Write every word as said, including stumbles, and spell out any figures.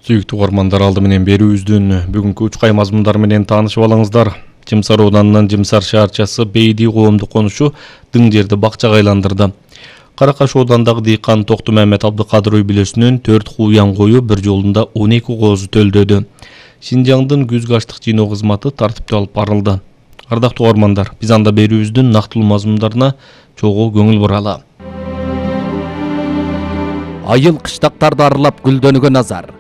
Сүйүктүү угармандар, алды менен берүүбүздүн бүгүнкү үч кай мазмундары менен таанышып алыңыздар. Жымсар ауданынан Жымсар шаарчасы Бейди коомдук конушу дың жерди бакчага айландырды. Каракаш аудандагы дыйкан Токту Мамет Абдыкадыр үй бүлөсүнүн төрт кууян кою bir жолунда он эки коозу төлдөдү. Шинжаңдын күзгү аштык жыйноо кызматы тартиптүү алып барылды. Ардактуу угармандар, биз анда берүүбүздүн нактылуу мазмундарына чогуу көңүл буралы. Айыл кыштактарды аралап гүлдөнгөн назар.